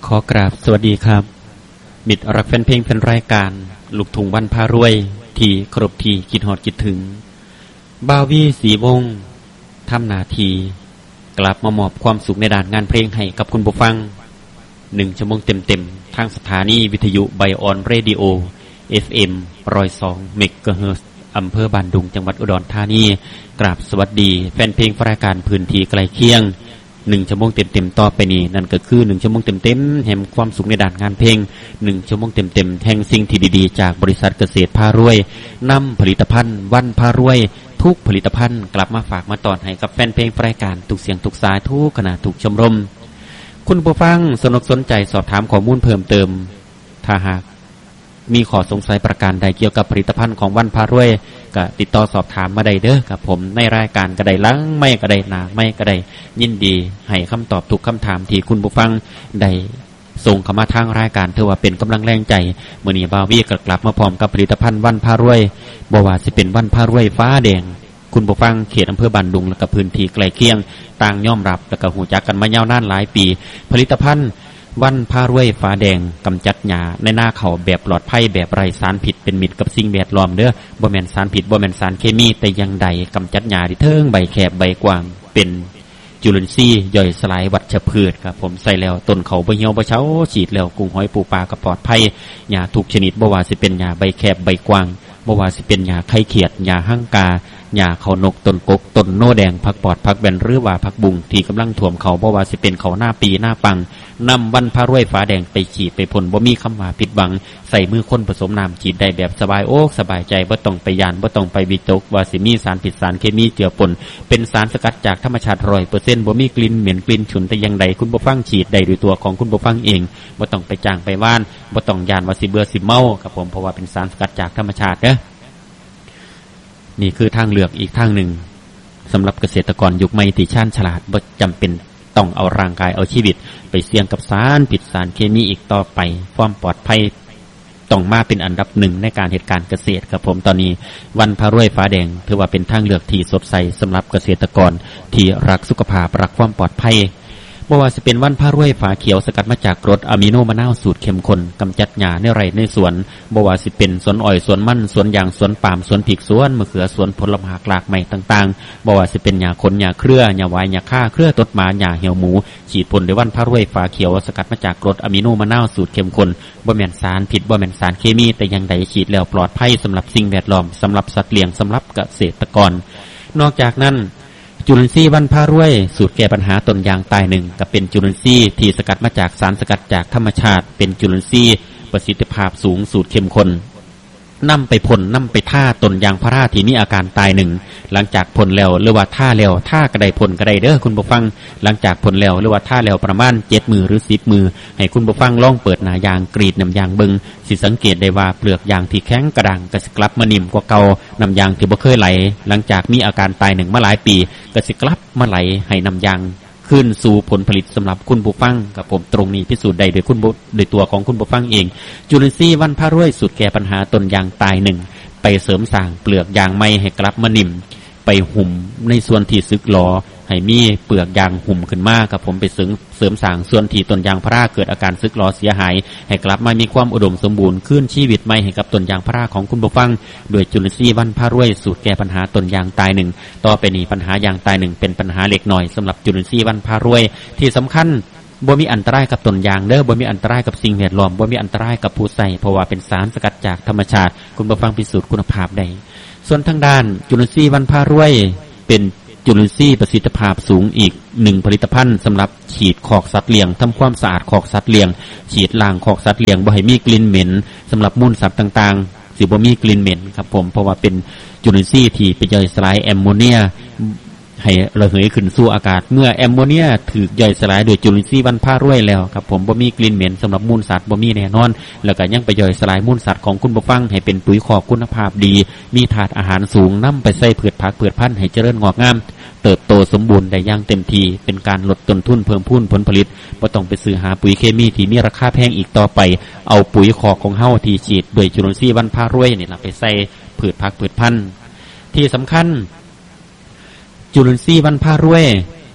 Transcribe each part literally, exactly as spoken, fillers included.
ขอกราบสวัสดีครับมิตรรักแฟนเพลงเป็นรายการลูกทุ่งวันพารวยที่ครบทีคิดฮอดคิดถึงบ่าววีสีวงทำหน้าที่กลับมามอบความสุขในด้านงานเพลงให้กับคุณผู้ฟังหนึ่งชั่วโมงเต็มๆทางสถานีวิทยุไบออนเรดิโอ เอฟ เอ็ม หนึ่งร้อยสอง เมกะเฮิรตซ์อำเภอบ้านดุงจังหวัดอุดรธานีกราบสวัสดีแฟนเพลงรายการพื้นที่ใกล้เคียงหนึ่งชั่วโมงเต็มๆต่อไปนี้นั่นก็คือหนึ่งชั่วโมงเต็มๆแห่งความสุขในด้านงานเพลงหนึ่งชั่วโมงเต็มๆแห่งสิ่งที่ดีๆจากบริษัทเกษตรพารวยนำผลิตภัณฑ์วันพารวยทุกผลิตภัณฑ์กลับมาฝากมาตอนให้กับแฟนเพลงรายการทุกเสียงทุกสายทุกขณะทุกชมรมคุณผู้ฟังสนอกสนใจสอบถามข้อมูลเพิ่มเติมถ้าหากมีข้อสงสัยประการใดเกี่ยวกับผลิตภัณฑ์ของวันพารวยก็ติดต่อสอบถามมาได้เด้อครับผมในรายการก็ได้ลังไม่ก็ได้หนาไม่ก็ได้ยินดีให้คำตอบทุกคำถามที่คุณผู้ฟังได้ส่งเข้ามาทางรายการถือว่าเป็นกำลังแรงใจมื้อนี้บ่าววีก็กลับมาพร้อมกับผลิตภัณฑ์วันพารวยบ่ว่าสิเป็นวันพารวยฟ้าแดงคุณผู้ฟังเขตอำเภอบ้านดุงและก็พื้นที่ใกล้เคียงต่างยอมรับและก็ฮู้จักกันมายาวนานหลายปีผลิตภัณฑ์วันพารวยฟ้าแดงกำจัดหญ้าในหน้าเขาแบบปลอดภัยแบบไร้สารพิษเป็นมิตรกับสิ่งแวดล้อมเด้อบ่แม่นสารพิษบ่แม่นสารเคมีแต่อย่างใดกำจัดหญ้าที่เทิงใบแคบใบกว้างเป็นจุลินทรีย์ย่อยสลายวัชพืชครับผมใส่แล้วต้นเขาบ่เหี่ยวบ่เฉาฉีดแล้วกุ้งหอยปูปลาก็ปลอดภัยหญ้าทุกชนิดบ่ว่าสิเป็นหญ้าใบแคบใบกว้างบ่ว่าสิเป็นหญ้าไข่เขียดหญ้าหั่งกาหญ้าเขานกต้นกกต้นโนแดงผักปอดผักแบนหรือว่าผักบุ้งที่กำลังท่วมเขาบ่ว่าสิเป็นเขาหน้าปีหน้าปังนำวันพารวยฟ้าแดงไปฉีดไปพ่นบ่มีคำว่าผิดหวังใส่มือคนผสมน้ำฉีดได้แบบสบายอกสบายใจบ่ต้องไปยานบ่ต้องไปวิตกว่าสิมีสารผิดสารเคมีเจือปนเป็นสารสกัดจากธรรมชาติ ร้อยเปอร์เซ็นต์ บ่มีกลิ่นเหม็นกลิ่นฉุนแต่อย่างใดคุณผู้ฟังฉีดได้ด้วยตัวของคุณผู้ฟังเองบ่ต้องไปจ้างไปว่านบ่ต้องยานว่าสิเบื่อสิเมาครับผมเพราะว่าเป็นสารสกัดจากธรรมชาติเด้อนี่คือทางเลือกอีกทางหนึ่งสำหรับเกษตรกรยุคใหม่ที่ชาญฉลาดบ่จำเป็นต้องเอาร่างกายเอาชีวิตไปเสี่ยงกับสารผิดสารเคมีอีกต่อไปความปลอดภัยต้องมาเป็นอันดับหนึ่งในการเหตุการณ์เกษตรครับผมตอนนี้วันพารวยฟ้าแดงถือว่าเป็นทางเลือกที่สดใสสำหรับเกษตรกรที่รักสุขภาพรักความปลอดภัยบ่ว่าจะเป็นวันพารวยฝาเขียวสกัดมาจากกรดอะมิโนมะนาวสูตรเข้มข้นกำจัดหญ้าในไร่ในสวนบ่ว่าสิเป็นสวนอ้อยสวนมันสวนยางสวนปาล์มสวนพริกสวนมะเขือสวนผลไม้หลากหลายต่างๆบ่ว่าสิเป็นหญ้าคนหญ้าเครือหญ้าหวายหญ้าค่าเครือต้นหมาหญ้าเหี่ยวหมูฉีดพ่นด้วยวันพารวยฝาเขียวสกัดมาจากกรดอะมิโนมะนาวสูตรเข้มข้นบ่แม่นสารพิษบ่แม่นสารเคมีแต่อย่างใดฉีดแล้วปลอดภัยสำหรับสิ่งแวดล้อมสำหรับสัตว์เลี้ยงสำหรับเกษตรกรนอกจากนั้นจุลินทรีย์วันพารวยสูตรแก้ปัญหาต้นยางตายหนึ่งกับเป็นจุลินทรีย์ที่สกัดมาจากสารสกัดจากธรรมชาติเป็นจุลินทรีย์ประสิทธิภาพสูงสูตรเข้มข้นนำไปพ่นนำไปท่าต้นยางพาราที่มีอาการตายหนึ่งหลังจากพ่นแล้วหรือว่าท่าแล้วท่ากระไดพ่นกระไดเด้อคุณผู้ฟังหลังจากพ่นแล้วหรือว่าท่าแล้วประมาณเจ็ดมือหรือสิบมือให้คุณผู้ฟังลองเปิดหน้ายางกรีดน้ำยางเบิงสิสังเกตได้ว่าเปลือกยางที่แข็งกระด้างก็สิกลับมานิ่มกว่าเก่าน้ำยางที่บ่เคยไหลหลังจากมีอาการตายหนึ่งมาหลายปีก็สิกลับมาไหลให้น้ำยางขึ้นสู่ผลผลิตสำหรับคุณผู้ฟังกับผมตรงนี้พิสูจน์ได้โดยคุณโดยตัวของคุณผู้ฟังเองจุลินทรีย์วันพารวยสูตรแก้ปัญหาต้นยางตายหนึ่งไปเสริมสร้างเปลือกยางใหม่ให้กลับมานิ่มไปหุ่มในส่วนที่สึกหรอให้มีเปลือกยางหุ่มขึ้นมากับผมไปเสริมเสริมสร้างส่วนที่ต้นยางพาราเกิดอาการสึกหรอเสียหายให้กลับมามีความอุดมสมบูรณ์ขึ้นชีวิตใหม่ให้กับต้นยางพาราของคุณผู้ฟังโดยจุลินทรีย์วันพารวยสูตรแก้ปัญหาต้นยางตายหนึ่งต่อไปนี้ปัญหายางตายหนึ่งเป็นปัญหาเล็กน้อยสำหรับจุลินทรีย์วันพารวยที่สำคัญบ่มีอันตรายกับต้นยางเด้อบ่มีอันตรายกับสิ่งแวดล้อมบ่มีอันตรายกับผู้ใส่เพราะว่าเป็นสารสกัดจากธรรมชาติคุณผู้ฟังพิสูจน์คุณภาพได้ส่วนทางด้านจุลินทรีย์วันพารวยเป็นจุลินทรีย์ประสิทธิภาพสูงอีกหนึ่งผลิตภัณฑ์สำหรับฉีดคอกสัตว์เลี้ยงทำความสะอาดคอกสัตว์เลี้ยงฉีดล้างคอกสัตว์เลี้ยงบ่ให้มีกลิ่นเหม็นสำหรับมูลสัตว์ต่างๆสิบ่มีกลิ่นเหม็นครับผมเพราะว่าเป็นจุลินทรีย์ที่ไปย่อยสลายแอมโมเนียให้ระเหยขึ้นสู่อากาศเมื่อแอมโมเนียถูกย่อยสลายโดยจุลินทรีย์วันพารวยแล้วครับผมบ่มีกลิ่นเหม็นสำหรับมูลสัตว์บ่มีแน่นอนแล้วก็ยังไปย่อยสลายมูลสัตว์ของคุณผู้ฟังให้เป็นปุ๋ยคอกคุณภาพดีมีธาตุอาหารสูงนำไปใส่พืชผักพืชพันธุ์ให้เจริญงอกงามเติบโตสมบูรณ์ได้อย่างเต็มที่เป็นการลดต้นทุนเพิ่มพูนผลผลิตบ่ต้องไปซื้อหาปุ๋ยเคมีที่มีราคาแพงอีกต่อไปเอาปุ๋ยคอกของเฮาที่ฉีดโดยจุลินทรีย์วันพารวยนี่ล่ะไปใส่พืชผักพืชพันธุ์ที่สำคัญจุลินทรีย์วันพารวย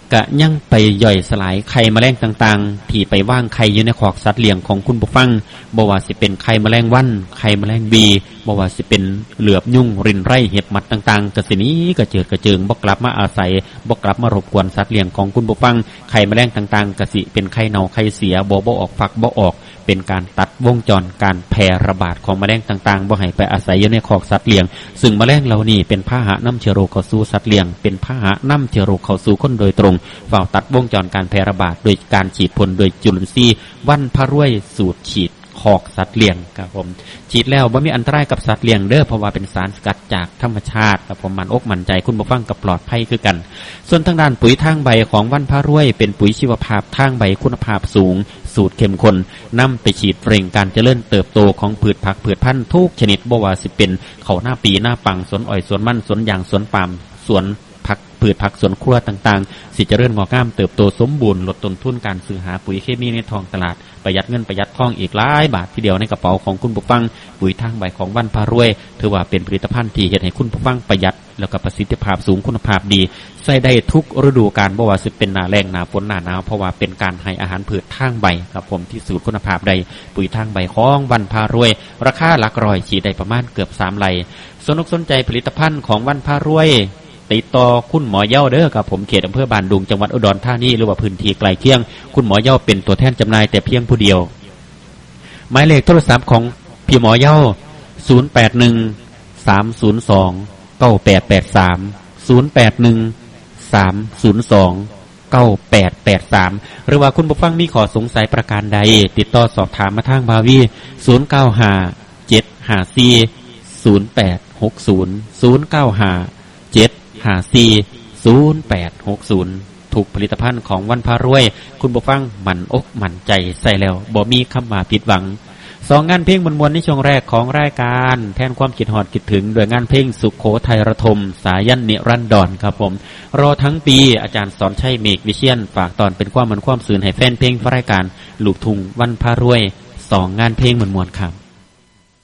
กะยังไปย่อยสลายไข่แมลงต่างๆที่ไปว่างไข่อยู่ในขอกสัตว์เลี้ยงของคุณผู้ฟังบ่ว่าสิเป็นไข่แมลงวันไข่แมลงบีบ่ว่าสิเป็นเหลือบยุ่งรินไร่เห็บมัดต่างๆกะสินี้กระเจิดกระเจิงบ่กลับมาอาศัยบ่กลับมารบกวนสัตว์เลี้ยงของคุณผู้ฟังไข่แมลงต่างๆกะสิเป็นไข่เน่าไข่เสียบ่บ่ออกฝักบ่ออกเป็นการตัดวงจรการแพร่ระบาดของแมลงต่างๆบ่ให้ไปอาศัยอยู่ในขอกสัตว์เลี้ยงซึ่งแมลงเหล่านี้เป็นพาหะนำเชื้อโรคเข้าสู่สัตว์เลี้ยงเป็นพาหะนำเชื้อโรคเข้าสู่คนโดยตรงเฝ้าตัดวงจรการแพร่ระบาดโดยการฉีดพ่นโดยจุลินทรีย์วันพารวยสูตรฉีดขอกสัตว์เลี้ยงครับผมฉีดแล้วบ่มีอันตรายกับสัตว์เลี้ยงเด้อเพราะว่าเป็นสารสกัดจากธรรมชาติครับผมมันอกมั่นใจคุณผู้ฟังกับปลอดภัยคือกันส่วนทางด้านปุ๋ยทางใบของวันพารวยเป็นปุ๋ยชีวภาพทางใบคุณภาพสูงสูตรเข้มข้นนำไปฉีดเร่งการเจริญเติบโตของพืชผักพืชพันธุ์ทุกชนิดบ่ว่าสิเป็นข้าวหน้าปีหน้าปังสวนอ้อยสวนมันสวนยางสวนปาล์มสวนผักพืชผักสวนครัวต่างๆสิเจริญงอกงามเติบโตสมบูรณ์ลดต้นทุนการซื้อหาปุ๋ยเคมีในท้องตลาดประหยัดเงินประหยัดทองอีกหลายบาททีเดียวในกระเป๋าของคุณผู้ฟังปุ๋ยทางใบของวันพารวยถือว่าเป็นผลิตภัณฑ์ที่เฮ็ดให้คุณผู้ฟังประหยัดแล้วก็ประสิทธิภาพสูงคุณภาพดีใช้ได้ทุกฤดูกาลบ่ว่าสิเป็นหน้าแล้งหน้าฝนหน้าหนาวเพราะว่าเป็นการให้อาหารพืชทางใบครับผมที่สูตรคุณภาพใดปุ๋ยทางใบของวันพารวยราคาหลักร้อยฉีดได้ประมาณเกือบสามไร่สนอกสนใจผลิตภัณฑ์ของวันพารวยติดต่อคุณหมอเย้าเด้อครับผมเขตอำเภอบ้านดุงจังหวัดอุดรธานีหรือว่าพื้นที่ใกล้เคียงคุณหมอเย้าเป็นตัวแทนจำหน่ายแต่เพียงผู้เดียวหมายเลขโทรศัพท์ของพี่หมอเย้าศูนย์ แปด หนึ่ง สาม ศูนย์ สอง เก้า แปด แปด สาม ศูนย์ แปด หนึ่ง สาม ศูนย์ สอง เก้า แปด แปด สามหรือว่าคุณผู้ฟังมีข้อสงสัยประการใดติดต่อสอบถามมาทางบาวีศูนย์ เก้า ห้า เจ็ด ห้า สี่ ศูนย์ แปด หก ศูนย์ ศูนย์ เก้า ห้า เจ็ด ห้า สี่ ศูนย์ แปด หก ศูนย์ถูกผลิตภัณฑ์ของวันพารวยคุณผู้ฟังมั่นอกมั่นใจใส่แล้วบ่มีคำว่าผิดหวังสองงานเพลงมวลๆในช่วงแรกของรายการแทนความคิดฮอดคิดถึงโดยงานเพลงสุโขทัยระทมสายันนิรันดรครับผมรอทั้งปีอาจารย์สอนชัยเมฆวิเชียรฝากตอนเป็นความมันความสื่นให้แฟนเพลงรายการลูกทุ่งวันพารวยสองงานเพลงมวลๆครับ